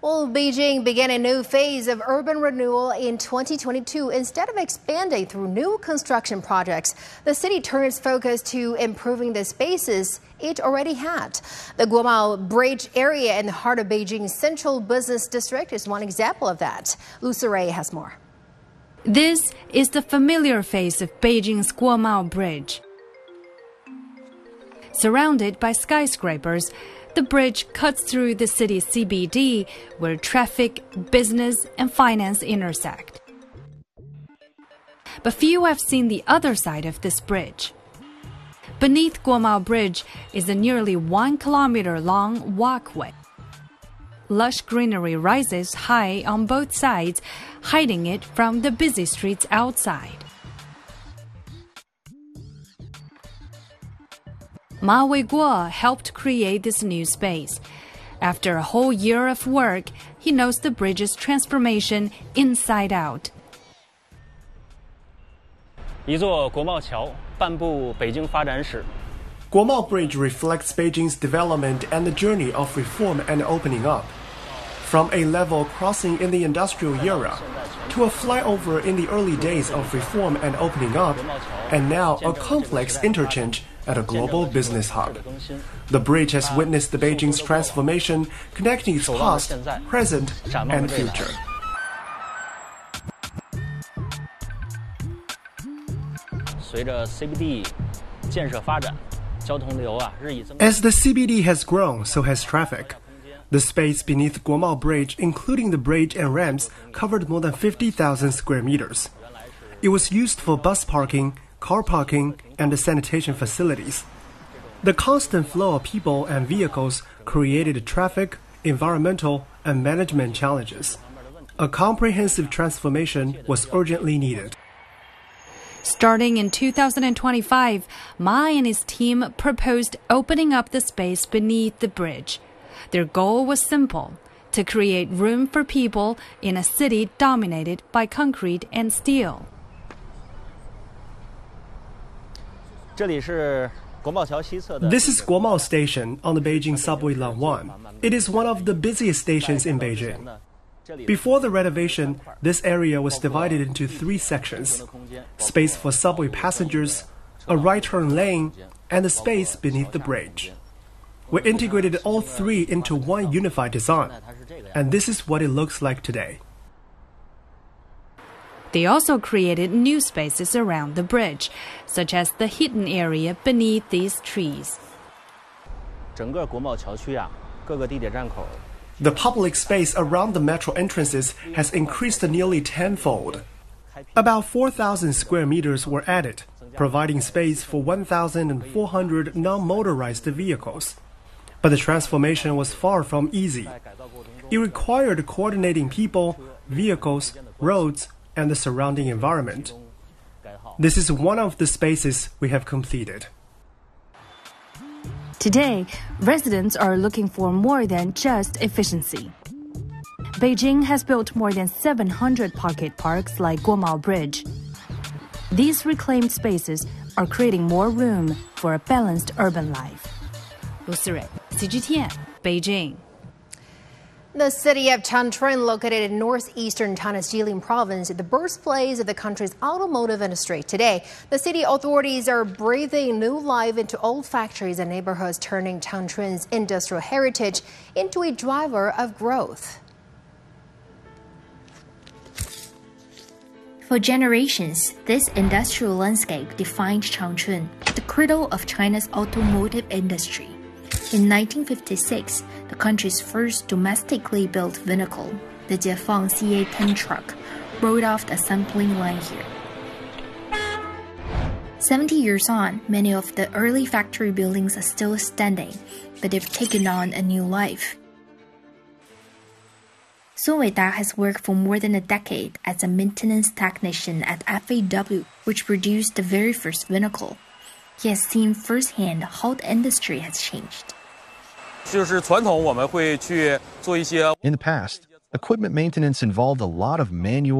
Well, Beijing began a new phase of urban renewal in 2022. Instead of expanding through new construction projects, the city turned its focus to improving the spaces it already had. The Guomao Bridge area in the heart of Beijing's central business district is one example of that. Lu Siray has more. This is the familiar face of Beijing's Guomao Bridge. Surrounded by skyscrapers, the bridge cuts through the city's CBD, where traffic, business, and finance intersect. But few have seen the other side of this bridge. Beneath Guomao Bridge is a nearly 1 kilometer long walkway. Lush greenery rises high on both sides, hiding it from the busy streets outside. Ma Weiguo helped create this new space. After a whole year of work, he knows the bridge's transformation inside out. 一座国贸桥半部北京发展史。 Guomao Bridge reflects Beijing's development and the journey of reform and opening up. From a level crossing in the industrial era, to a flyover in the early days of reform and opening up, and now a complex interchange at a global business hub. The bridge has witnessed the Beijing's transformation, connecting its past, present, and future. As the CBD has grown, so has traffic. The space beneath Guomao Bridge, including the bridge and ramps, covered more than 50,000 square meters. It was used for bus parking, car parking, and the sanitation facilities. The constant flow of people and vehicles created traffic, environmental, and management challenges. A comprehensive transformation was urgently needed. Starting in 2025, Ma and his team proposed opening up the space beneath the bridge. Their goal was simple: to create room for people in a city dominated by concrete and steel. This is Guomao Station on the Beijing subway line 1. It is one of the busiest stations in Beijing. Before the renovation, this area was divided into 3 sections: space for subway passengers, a right-turn lane, and the space beneath the bridge. We integrated all 3 into one unified design, and this is what it looks like today. They also created new spaces around the bridge, such as the hidden area beneath these trees. The public space around the metro entrances has increased nearly tenfold. About 4,000 square meters were added, providing space for 1,400 non-motorized vehicles. But the transformation was far from easy. It required coordinating people, vehicles, roads, and the surrounding environment. This is one of the spaces we have completed. Today, residents are looking for more than just efficiency. Beijing has built more than 700 pocket parks like Guomao Bridge. These reclaimed spaces are creating more room for a balanced urban life. Lu Siray, CGTN, Beijing. The city of Changchun, located in northeastern China's Jilin province, is the birthplace of the country's automotive industry. Today, the city authorities are breathing new life into old factories and neighborhoods, turning Changchun's industrial heritage into a driver of growth. For generations, this industrial landscape defined Changchun, the cradle of China's automotive industry. In 1956, the country's first domestically built vehicle, the Jiefang CA-10 truck, rolled off the assembling line here. 70 years on, many of the early factory buildings are still standing, but they've taken on a new life. Sun Weida has worked for more than a decade as a maintenance technician at FAW, which produced the very first vehicle. He has seen firsthand how the industry has changed. In the past, equipment maintenance involved a lot of manual